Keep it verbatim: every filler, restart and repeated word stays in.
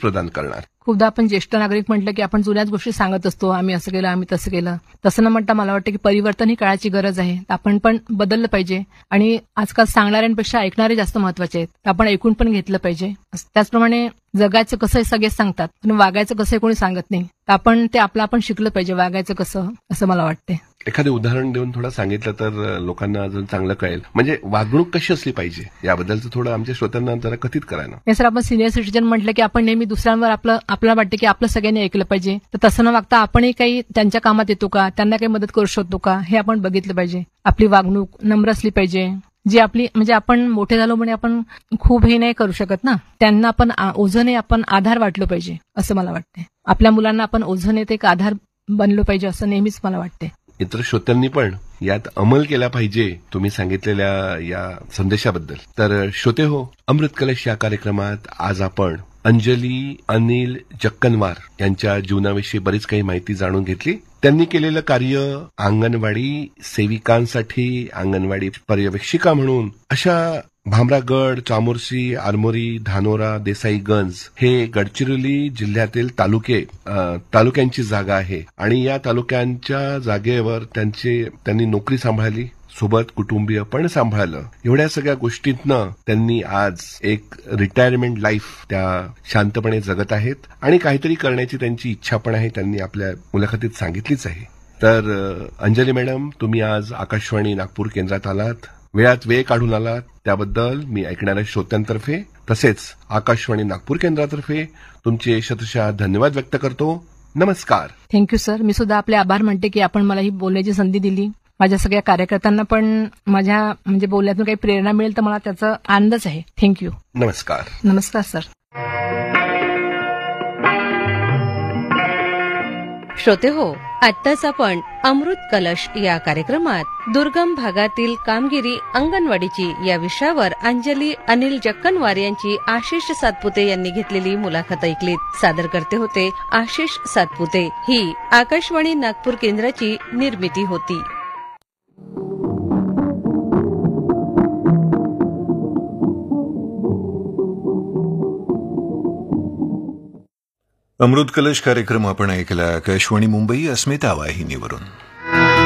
प्रदान करणार. खूपदा आपण ज्येष्ठ नागरिक म्हटलं की आपण जुन्याच गोष्टी सांगत असतो, आम्ही असं केलं, आम्ही तसं केलं. तसं न म्हणता मला वाटतं की परिवर्तन ही काळाची गरज आहे. आपण पण बदललं पाहिजे आणि आजकाल सांगणाऱ्यांपेक्षा ऐकणारे जास्त महत्वाचे आहेत. आपण ऐकून पण घेतलं पाहिजे. त्याचप्रमाणे जगायचं कसं हे सगळेच सांगतात, पण वागायचं कसं हे कोणी सांगत नाही. तर आपण ते आपलं आपण शिकलं पाहिजे, वागायचं कसं, असं मला वाटते. एखादे उदाहरण देऊन थोडं सांगितलं तर लोकांना अजून चांगलं कळेल. म्हणजे वागणूक कशी असली पाहिजे याबद्दलचं थोडं आमच्या श्रोत्यांना जरा कथित करायला. नाही सर, आपण सिनियर सिटीजन म्हटलं की आपण नेहमी दुसऱ्यांवर आपलं आपल्याला वाटतं की आपलं सगळ्यांनी ऐकलं पाहिजे. तर तसं न वागता आपणही काही त्यांच्या कामात येतो का, त्यांना काही मदत करू शकतो का, हे आपण बघितलं पाहिजे. आपली वागणूक नम्र असली पाहिजे. जी आपली म्हणजे आपण मोठे झालो म्हणजे आपण खूप हे नाही करू शकत ना, त्यांना आपण ओझने आपण आधार वाटलो पाहिजे असं मला वाटते. आपल्या मुलांना आपण ओझने ते एक आधार बनलो पाहिजे असं नेहमीच मला वाटते. इतर श्रोत्यांनी पण यात अंमल केला पाहिजे तुम्ही सांगितलेल्या या संदेशाबद्दल. तर श्रोते हो, अमृत कलश या कार्यक्रमात आज आपण अंजली अनिल जक्कनवार यांच्या जीवनाविषयी बरीच काही माहिती जाणून घेतली. त्यांनी केलेलं कार्य अंगणवाडी सेविकांसाठी, अंगणवाडी पर्यवेक्षिका म्हणून अशा भामरागड, चामोर्शी, आरमोरी, धानोरा, देसाईगंज हे गडचिरोली जिल्ह्यातील तालुके तालुक्यांची जागा आहे आणि या तालुक्यांच्या जागेवर त्यांचे त्यांनी नोकरी सांभाळली, सोबत कुटुंबीय पण सांभाळलं. एवढ्या सगळ्या गोष्टींतनं त्यांनी आज एक रिटायरमेंट लाईफ त्या शांतपणे जगत आहेत आणि काहीतरी करण्याची त्यांची इच्छा पण आहे, त्यांनी आपल्या मुलाखतीत सांगितलीच आहे. तर अंजली मॅडम, तुम्ही आज आकाशवाणी नागपूर केंद्रात आलात, वेळात वेळ काढून आलात, त्याबद्दल मी ऐकणाऱ्या श्रोत्यांतर्फे तसेच आकाशवाणी नागपूर केंद्रातर्फे तुमचे शतशः धन्यवाद व्यक्त करतो. नमस्कार. Thank you sir. मी सुद्धा आपले आभार म्हणते की आपण मला ही बोलण्याची संधी दिली. माझ्या सगळ्या कार्यकर्त्यांना पण माझ्या म्हणजे बोलण्यातून काही प्रेरणा मिळेल तर मला त्याचा आनंदच आहे. थँक्यू. नमस्कार. नमस्कार सर. श्रोते हो, आत्ताच आपण अमृत कलश या कार्यक्रमात दुर्गम भागातील कामगिरी अंगणवाडीची या विषयावर अंजली अनिल जक्कनवार यांची आशिष सातपुते यांनी घेतलेली मुलाखत ऐकलीत. सादर करते होते आशिष सातपुते. ही आकाशवाणी नागपूर केंद्राची निर्मिती होती. अमृत कलश कार्यक्रम आपण ऐकला आकाशवाणी मुंबई अस्मिता वाहिनीवरून.